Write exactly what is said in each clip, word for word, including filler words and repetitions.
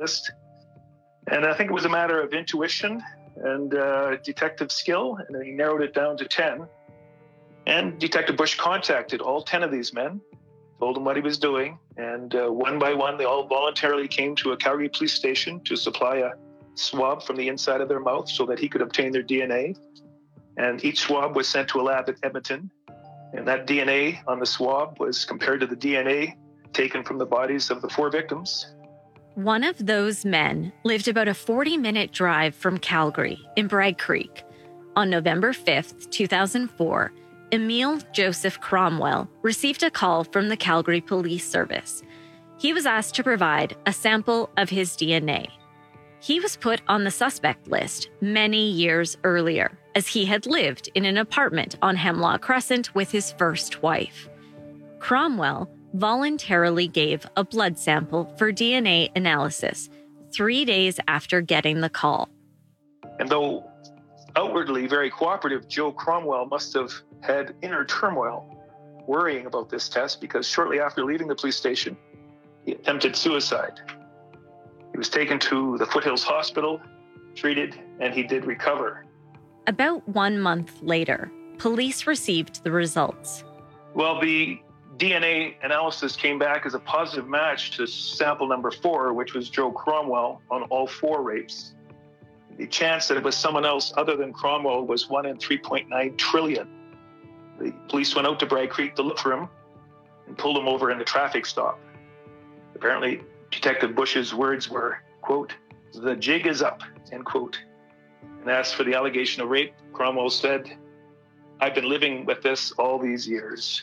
list. And I think it was a matter of intuition and uh, detective skill, and he narrowed it down to ten. And Detective Bush contacted all ten of these men, told them what he was doing, and uh, one by one, they all voluntarily came to a Calgary police station to supply a swab from the inside of their mouth so that he could obtain their D N A. And each swab was sent to a lab at Edmonton, and that D N A on the swab was compared to the D N A taken from the bodies of the four victims. One of those men lived about a forty-minute drive from Calgary in Bragg Creek. On November fifth, two thousand four, Emil Joseph Cromwell received a call from the Calgary Police Service. He was asked to provide a sample of his D N A. He was put on the suspect list many years earlier, as he had lived in an apartment on Hemlock Crescent with his first wife. Cromwell voluntarily gave a blood sample for D N A analysis three days after getting the call. And though outwardly very cooperative, Joe Cromwell must have had inner turmoil worrying about this test, because shortly after leaving the police station, he attempted suicide. He was taken to the Foothills Hospital, treated, and he did recover. About one month later, police received the results. Well, the D N A analysis came back as a positive match to sample number four, which was Joe Cromwell on all four rapes. The chance that it was someone else other than Cromwell was one in three point nine trillion. The police went out to Bragg Creek to look for him and pulled him over in a traffic stop. Apparently, Detective Bush's words were, quote, "The jig is up," end quote. And as for the allegation of rape, Cromwell said, "I've been living with this all these years."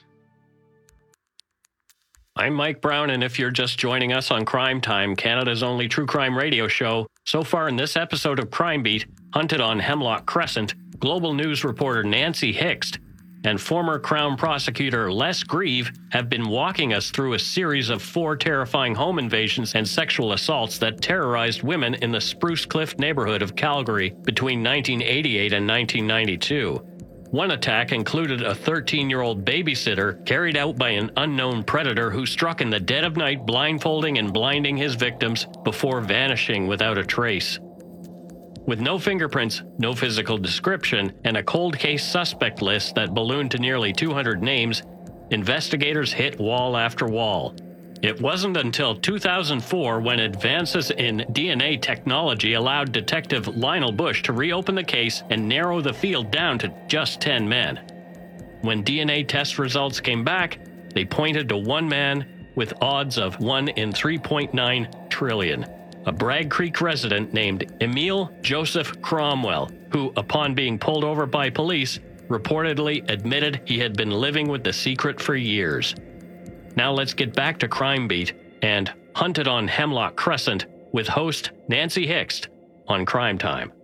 I'm Mike Brown, and if you're just joining us on Crime Time, Canada's only true crime radio show, so far in this episode of Crime Beat, hunted on Hemlock Crescent, Global News reporter Nancy Hixt and former Crown prosecutor Les Grieve have been walking us through a series of four terrifying home invasions and sexual assaults that terrorized women in the Spruce Cliff neighborhood of Calgary between nineteen eighty-eight and nineteen ninety-two. One attack included a thirteen-year-old babysitter carried out by an unknown predator who struck in the dead of night, blindfolding and blinding his victims before vanishing without a trace. With no fingerprints, no physical description, and a cold case suspect list that ballooned to nearly two hundred names, investigators hit wall after wall. It wasn't until two thousand four when advances in D N A technology allowed Detective Lionel Bush to reopen the case and narrow the field down to just ten men. When D N A test results came back, they pointed to one man with odds of one in three point nine trillion, a Bragg Creek resident named Emil Joseph Cromwell, who, upon being pulled over by police, reportedly admitted he had been living with the secret for years. Now let's get back to Crime Beat and Hunted on Hemlock Crescent with host Nancy Hixt on Crime Time.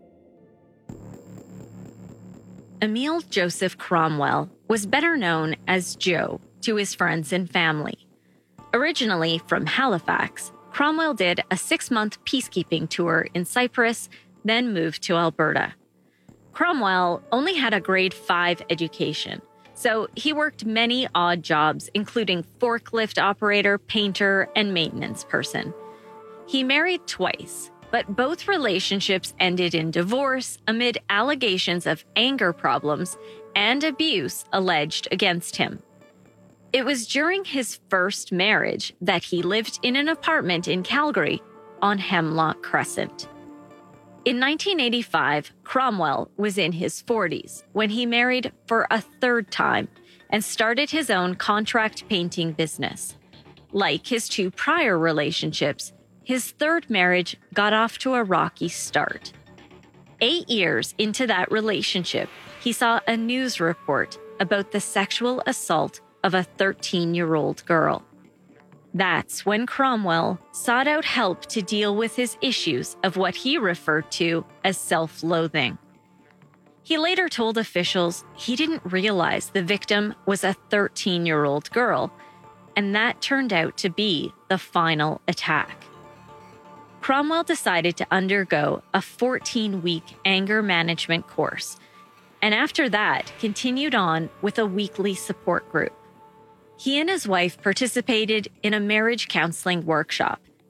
Emil Joseph Cromwell was better known as Joe to his friends and family. Originally from Halifax, Cromwell did a six-month peacekeeping tour in Cyprus, then moved to Alberta. Cromwell only had a grade five education, so he worked many odd jobs, including forklift operator, painter, and maintenance person. He married twice, but both relationships ended in divorce amid allegations of anger problems and abuse alleged against him. It was during his first marriage that he lived in an apartment in Calgary on Hemlock Crescent. In nineteen eighty-five, Cromwell was in his forties when he married for a third time and started his own contract painting business. Like his two prior relationships, his third marriage got off to a rocky start. Eight years into that relationship, he saw a news report about the sexual assault of a thirteen-year-old girl. That's when Cromwell sought out help to deal with his issues of what he referred to as self-loathing. He later told officials he didn't realize the victim was a thirteen-year-old girl, and that turned out to be the final attack. Cromwell decided to undergo a fourteen-week anger management course, and after that continued on with a weekly support group. He and his wife participated in a marriage counseling workshop,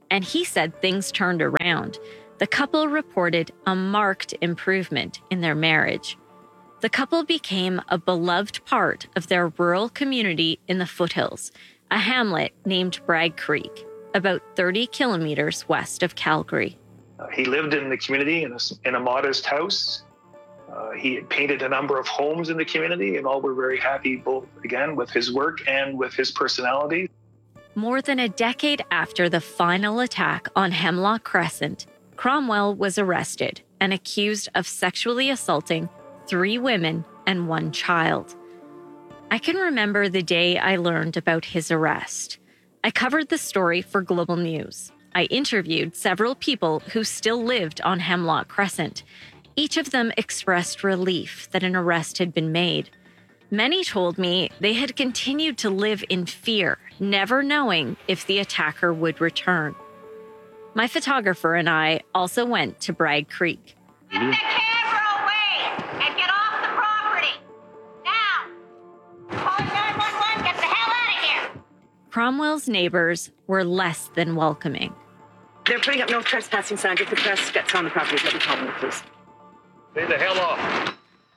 and he said things turned around. The couple reported a marked improvement in their marriage. The couple became a beloved part of their rural community in the foothills, a hamlet named Bragg Creek, about thirty kilometers west of Calgary. Uh, he lived in the community in a, in a modest house. Uh, he had painted a number of homes in the community, and all were very happy, both, again, with his work and with his personality. More than a decade after the final attack on Hemlock Crescent, Cromwell was arrested and accused of sexually assaulting three women and one child. I can remember the day I learned about his arrest. I covered the story for Global News. I interviewed several people who still lived on Hemlock Crescent. Each of them expressed relief that an arrest had been made. Many told me they had continued to live in fear, never knowing if the attacker would return. My photographer and I also went to Bragg Creek. Get the camera away and get off the property. Now, call nine one one, get the hell out of here. Cromwell's neighbors were less than welcoming. They're putting up no trespassing signs. If the press gets on the property, let me call them, please. Stay the hell off.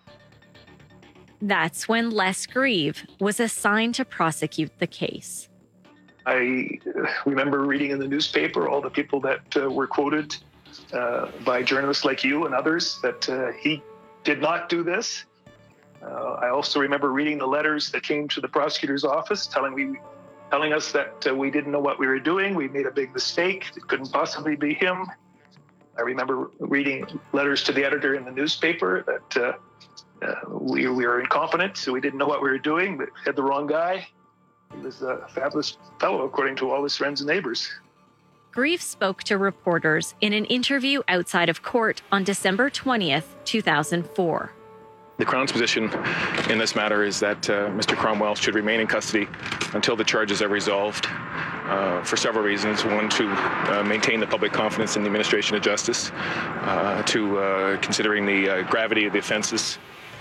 That's when Les Grieve was assigned to prosecute the case. I remember reading in the newspaper all the people that uh, were quoted uh, by journalists like you and others that uh, he did not do this. Uh, I also remember reading the letters that came to the prosecutor's office telling me, telling us that uh, we didn't know what we were doing. We made a big mistake. It couldn't possibly be him. I remember reading letters to the editor in the newspaper that uh, uh, we, we were incompetent, so we didn't know what we were doing, but had the wrong guy. He was a fabulous fellow, according to all his friends and neighbors. Grieve spoke to reporters in an interview outside of court on December twentieth, two thousand four. The Crown's position in this matter is that uh, Mister Cromwell should remain in custody until the charges are resolved uh, for several reasons. One, to uh, maintain the public confidence in the administration of justice, uh, to uh, considering the uh, gravity of the offenses.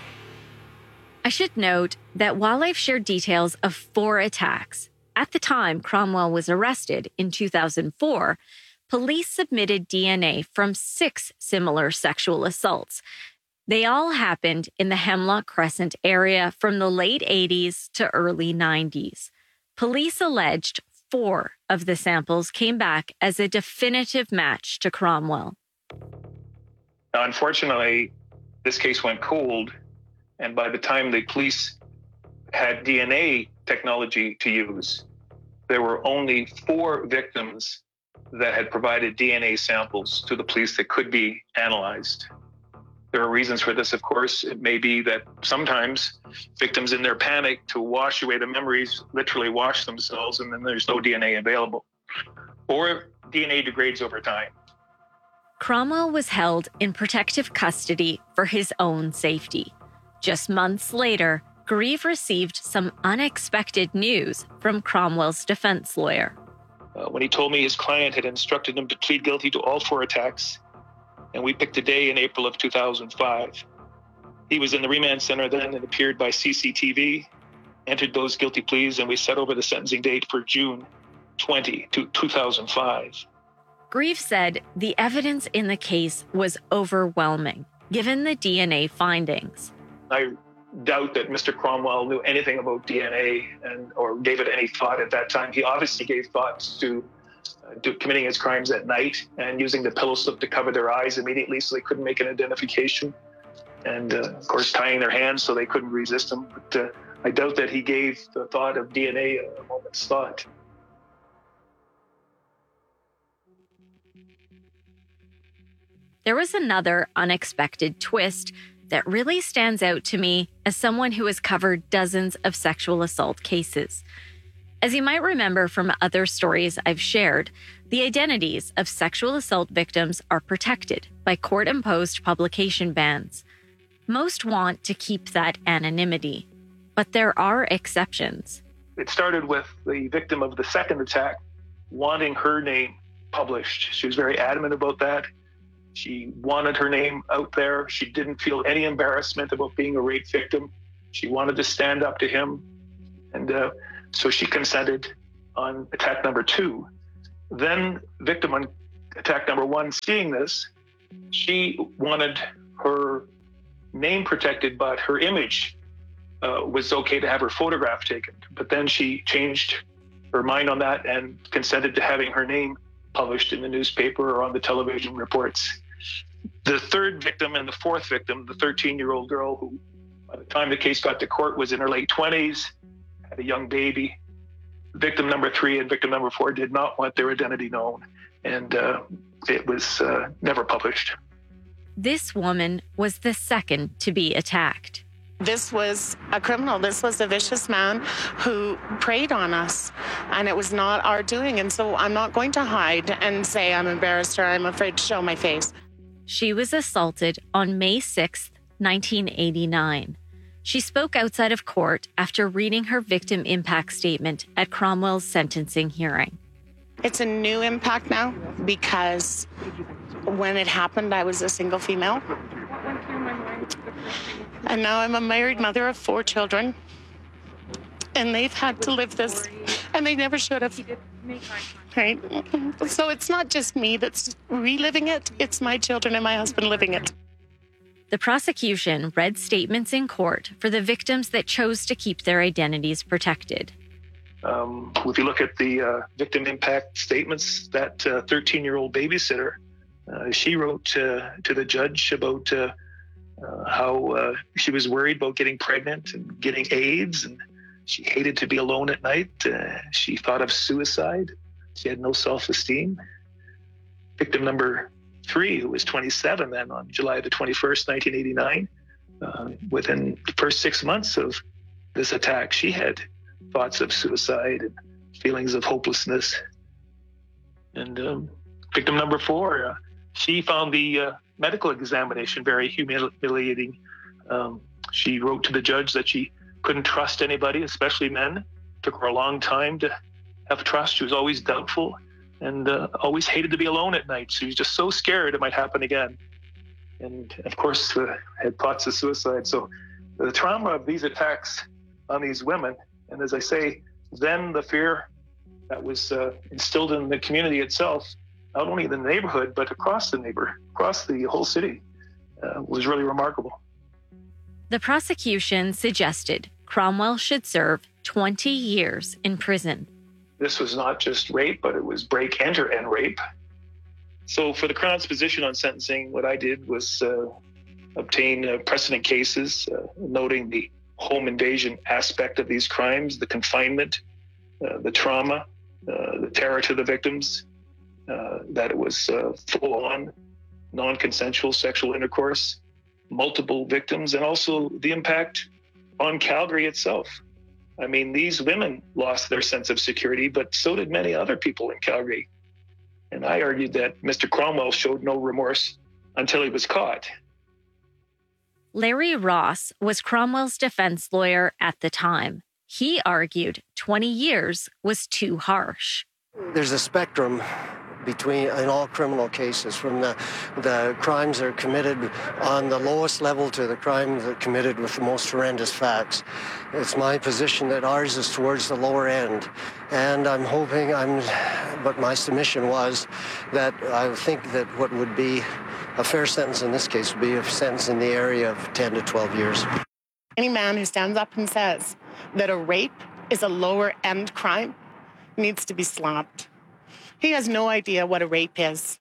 I should note that while I've shared details of four attacks, at the time Cromwell was arrested in two thousand four, police submitted D N A from six similar sexual assaults. They all happened in the Hemlock Crescent area from the late eighties to early nineties. Police alleged four of the samples came back as a definitive match to Cromwell. Now, unfortunately, this case went cold. And by the time the police had D N A technology to use, there were only four victims that had provided D N A samples to the police that could be analyzed. There are reasons for this, of course. It may be that sometimes victims, in their panic to wash away the memories, literally wash themselves, and then there's no D N A available. Or D N A degrades over time. Cromwell was held in protective custody for his own safety. Just months later, Grieve received some unexpected news from Cromwell's defense lawyer. Uh, when he told me his client had instructed him to plead guilty to all four attacks, and we picked a day in April of two thousand five. He was in the remand center then and appeared by C C T V, entered those guilty pleas, and we set over the sentencing date for June twentieth, two thousand five. Grieve said the evidence in the case was overwhelming, given the D N A findings. I doubt that Mister Cromwell knew anything about D N A and or gave it any thought at that time. He obviously gave thoughts to, uh, to committing his crimes at night and using the pillow slip to cover their eyes immediately so they couldn't make an identification. And, uh, of course, tying their hands so they couldn't resist him. But uh, I doubt that he gave the thought of D N A a moment's thought. There was another unexpected twist that really stands out to me as someone who has covered dozens of sexual assault cases. As you might remember from other stories I've shared, the identities of sexual assault victims are protected by court-imposed publication bans. Most want to keep that anonymity, but there are exceptions. It started with the victim of the second attack wanting her name published. She was very adamant about that. She wanted her name out there. She didn't feel any embarrassment about being a rape victim. She wanted to stand up to him. And uh, so she consented on attack number two. Then victim on attack number one, seeing this, she wanted her name protected, but her image uh, was okay to have her photograph taken. But then she changed her mind on that and consented to having her name published in the newspaper or on the television reports. The third victim and the fourth victim, the thirteen-year-old girl who, by the time the case got to court, was in her late twenties, had a young baby. Victim number three and victim number four did not want their identity known, and uh, it was uh, never published. This woman was the second to be attacked. This was a criminal. This was a vicious man who preyed on us, and it was not our doing. And so I'm not going to hide and say I'm embarrassed or I'm afraid to show my face. She was assaulted on May sixth, nineteen eighty-nine. She spoke outside of court after reading her victim impact statement at Cromwell's sentencing hearing. It's a new impact now because when it happened, I was a single female. And now I'm a married mother of four children. And they've had to live this, and they never should have. Right? So it's not just me that's reliving it, it's my children and my husband living it. The prosecution read statements in court for the victims that chose to keep their identities protected. Um, if you look at the uh, victim impact statements, that uh, thirteen-year-old babysitter, uh, she wrote uh, to the judge about uh, uh, how uh, she was worried about getting pregnant and getting AIDS, and she hated to be alone at night. Uh, she thought of suicide. She had no self-esteem. Victim number three, who was twenty-seven then, on July the twenty-first, nineteen eighty-nine, uh, within the first six months of this attack, she had thoughts of suicide and feelings of hopelessness. And um, victim number four, uh, she found the uh, medical examination very humiliating. Um, she wrote to the judge that she couldn't trust anybody, especially men. It took her a long time to have trust. She was always doubtful and uh, always hated to be alone at night. She was just so scared it might happen again. And of course, uh, had thoughts of suicide. So the trauma of these attacks on these women, and as I say, then the fear that was uh, instilled in the community itself, not only in the neighborhood, but across the neighbor, across the whole city, uh, was really remarkable. The prosecution suggested Cromwell should serve twenty years in prison. This was not just rape, but it was break, enter, and rape. So for the Crown's position on sentencing, what I did was uh, obtain uh, precedent cases, uh, noting the home invasion aspect of these crimes, the confinement, uh, the trauma, uh, the terror to the victims, uh, that it was uh, full-on, non-consensual sexual intercourse, multiple victims, and also the impact on Calgary itself. I mean, these women lost their sense of security, but so did many other people in Calgary. And I argued that Mister Cromwell showed no remorse until he was caught. Larry Ross was Cromwell's defense lawyer at the time. He argued twenty years was too harsh. There's a spectrum between, in all criminal cases, from the, the crimes that are committed on the lowest level to the crimes that are committed with the most horrendous facts. It's my position that ours is towards the lower end. And I'm hoping, I'm, but my submission was that I think that what would be a fair sentence in this case would be a sentence in the area of ten to twelve years. Any man who stands up and says that a rape is a lower end crime needs to be slapped. He has no idea what a rape is.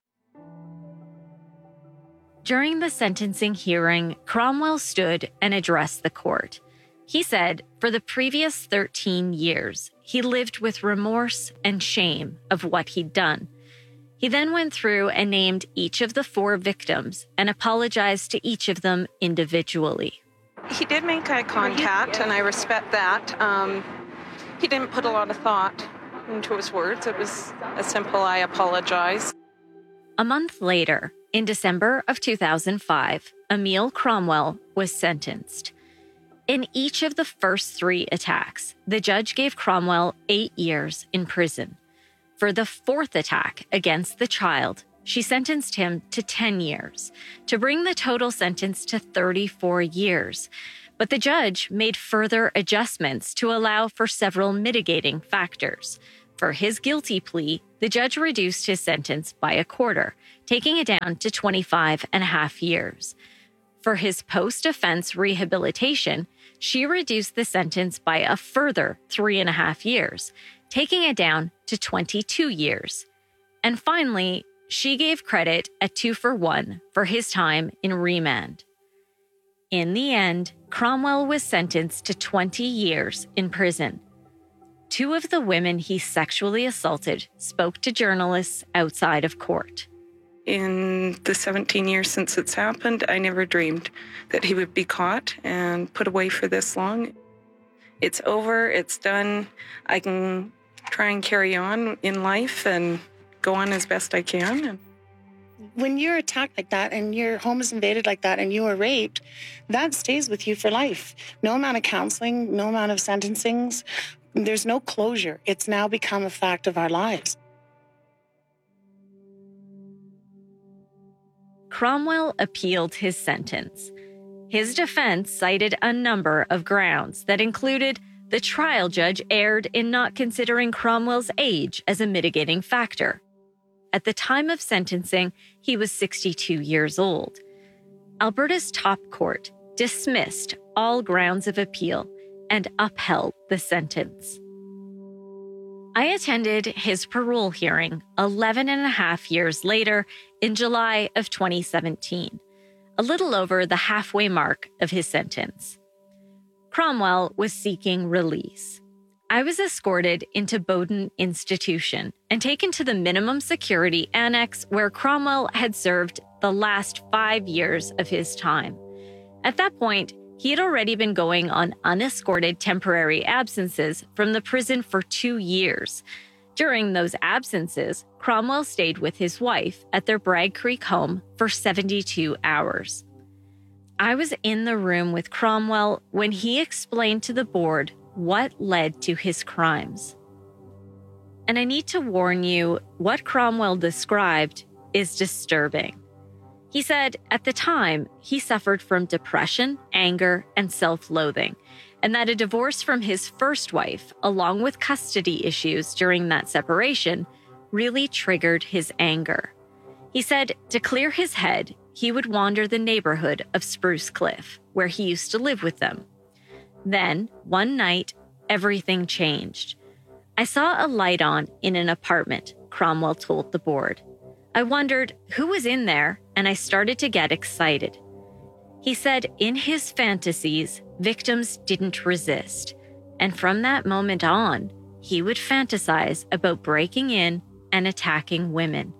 During the sentencing hearing, Cromwell stood and addressed the court. He said for the previous thirteen years, he lived with remorse and shame of what he'd done. He then went through and named each of the four victims and apologized to each of them individually. He did make eye contact, and I respect that. Um, he didn't put a lot of thought into his words. It was a simple, I apologize. A month later, in December of two thousand five, Emile Cromwell was sentenced. In each of the first three attacks, the judge gave Cromwell eight years in prison. For the fourth attack against the child, she sentenced him to ten years, to bring the total sentence to thirty-four years. But the judge made further adjustments to allow for several mitigating factors. For his guilty plea, the judge reduced his sentence by a quarter, taking it down to twenty-five and a half years. For his post-offense rehabilitation, she reduced the sentence by a further three and a half years, taking it down to twenty-two years. And finally, she gave credit a two for one for his time in remand. In the end, Cromwell was sentenced to twenty years in prison. Two of the women he sexually assaulted spoke to journalists outside of court. In the seventeen years since it's happened, I never dreamed that he would be caught and put away for this long. It's over, it's done. I can try and carry on in life and go on as best I can. When you're attacked like that and your home is invaded like that and you were raped, that stays with you for life. No amount of counseling, no amount of sentencings. There's no closure. It's now become a fact of our lives. Cromwell appealed his sentence. His defense cited a number of grounds that included the trial judge erred in not considering Cromwell's age as a mitigating factor. At the time of sentencing, he was sixty-two years old. Alberta's top court dismissed all grounds of appeal and upheld the sentence. I attended his parole hearing eleven and a half years later in July of twenty seventeen, a little over the halfway mark of his sentence. Cromwell was seeking release. I was escorted into Bowden Institution and taken to the minimum security annex where Cromwell had served the last five years of his time. At that point, he had already been going on unescorted temporary absences from the prison for two years. During those absences, Cromwell stayed with his wife at their Bragg Creek home for seventy-two hours. I was in the room with Cromwell when he explained to the board what led to his crimes. And I need to warn you, what Cromwell described is disturbing. He said at the time he suffered from depression, anger, and self-loathing, and that a divorce from his first wife, along with custody issues during that separation, really triggered his anger. He said to clear his head, he would wander the neighborhood of Spruce Cliff, where he used to live with them. Then, one night, everything changed. I saw a light on in an apartment, Cromwell told the board. I wondered who was in there, and I started to get excited. He said in his fantasies, victims didn't resist, and from that moment on, he would fantasize about breaking in and attacking women.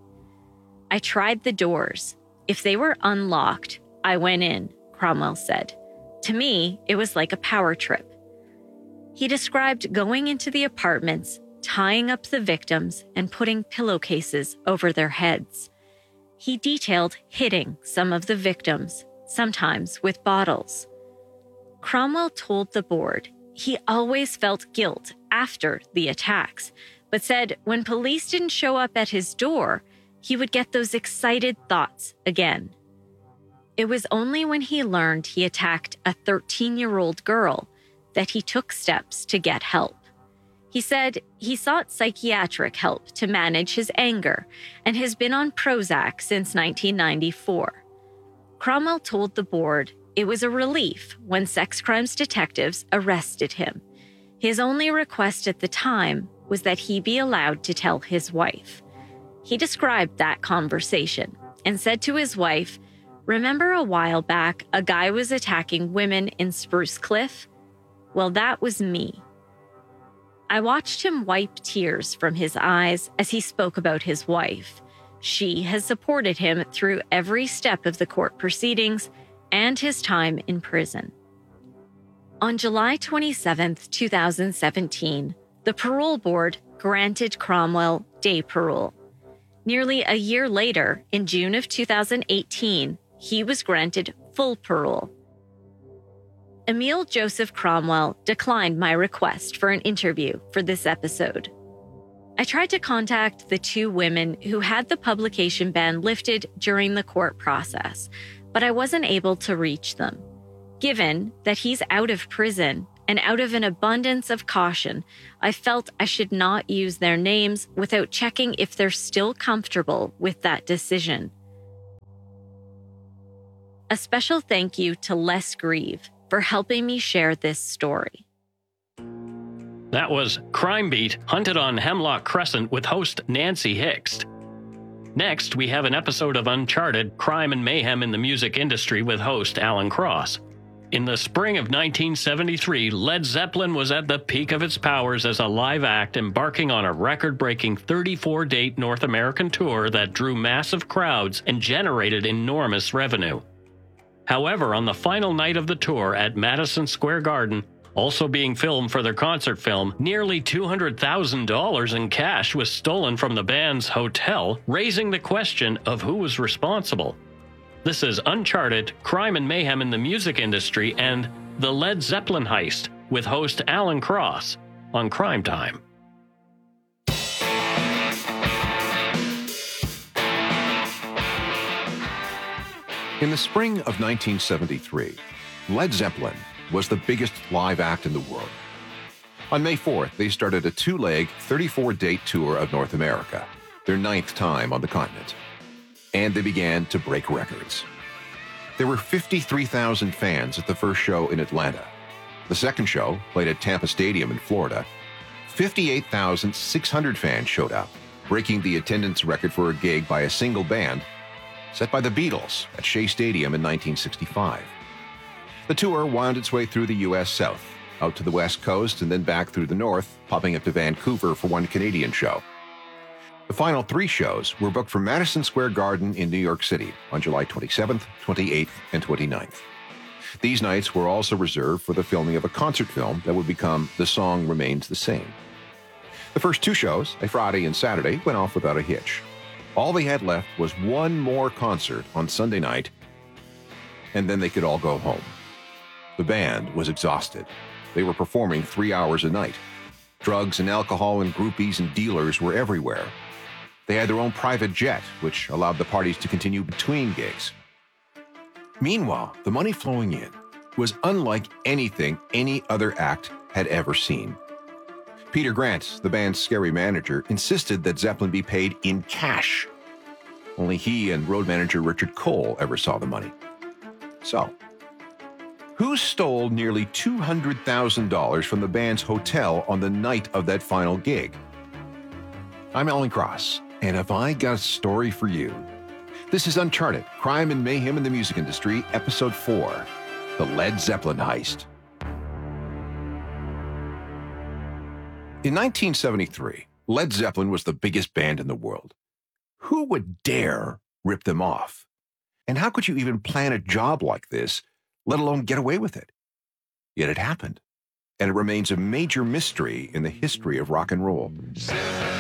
I tried the doors. If they were unlocked, I went in, Cromwell said. To me, it was like a power trip. He described going into the apartments, tying up the victims, and putting pillowcases over their heads. He detailed hitting some of the victims, sometimes with bottles. Cromwell told the board he always felt guilt after the attacks, but said when police didn't show up at his door, he would get those excited thoughts again. It was only when he learned he attacked a thirteen-year-old girl that he took steps to get help. He said he sought psychiatric help to manage his anger and has been on Prozac since nineteen ninety-four. Cromwell told the board it was a relief when sex crimes detectives arrested him. His only request at the time was that he be allowed to tell his wife. He described that conversation and said to his wife, "Remember a while back, a guy was attacking women in Spruce Cliff? Well, that was me." I watched him wipe tears from his eyes as he spoke about his wife. She has supported him through every step of the court proceedings and his time in prison. On July twenty-seventh, twenty seventeen, the parole board granted Cromwell day parole. Nearly a year later, in June of two thousand eighteen, he was granted full parole. Emile Joseph Cromwell declined my request for an interview for this episode. I tried to contact the two women who had the publication ban lifted during the court process, but I wasn't able to reach them. Given that he's out of prison and out of an abundance of caution, I felt I should not use their names without checking if they're still comfortable with that decision. A special thank you to Les Grieve for helping me share this story. That was Crime Beat, Hunted on Hemlock Crescent with host Nancy Hixt. Next, we have an episode of Uncharted, Crime and Mayhem in the Music Industry with host Alan Cross. In the spring of nineteen seventy-three, Led Zeppelin was at the peak of its powers as a live act, embarking on a record-breaking thirty-four date North American tour that drew massive crowds and generated enormous revenue. However, on the final night of the tour at Madison Square Garden, also being filmed for their concert film, nearly two hundred thousand dollars in cash was stolen from the band's hotel, raising the question of who was responsible. This is Uncharted, Crime and Mayhem in the Music Industry, and The Led Zeppelin Heist with host Alan Cross on Crime Time. In the spring of nineteen seventy-three, Led Zeppelin was the biggest live act in the world. On May fourth, they started a two-leg, thirty-four date tour of North America, their ninth time on the continent. And they began to break records. There were fifty-three thousand fans at the first show in Atlanta. The second show, played at Tampa Stadium in Florida, fifty-eight thousand six hundred fans showed up, breaking the attendance record for a gig by a single band set by the Beatles at Shea Stadium in nineteen sixty-five. The tour wound its way through the U S South, out to the West Coast, and then back through the North, popping up to Vancouver for one Canadian show. The final three shows were booked for Madison Square Garden in New York City on July twenty-seventh, twenty-eighth, and twenty-ninth. These nights were also reserved for the filming of a concert film that would become The Song Remains the Same. The first two shows, a Friday and Saturday, went off without a hitch. All they had left was one more concert on Sunday night, and then they could all go home. The band was exhausted. They were performing three hours a night. Drugs and alcohol and groupies and dealers were everywhere. They had their own private jet, which allowed the parties to continue between gigs. Meanwhile, the money flowing in was unlike anything any other act had ever seen. Peter Grant, the band's scary manager, insisted that Zeppelin be paid in cash. Only he and road manager Richard Cole ever saw the money. So, who stole nearly two hundred thousand dollars from the band's hotel on the night of that final gig? I'm Alan Cross, and have I got a story for you? This is Uncharted, Crime and Mayhem in the Music Industry, Episode four, The Led Zeppelin Heist. In nineteen seventy-three, Led Zeppelin was the biggest band in the world. Who would dare rip them off? And how could you even plan a job like this, let alone get away with it? Yet it happened, and it remains a major mystery in the history of rock and roll.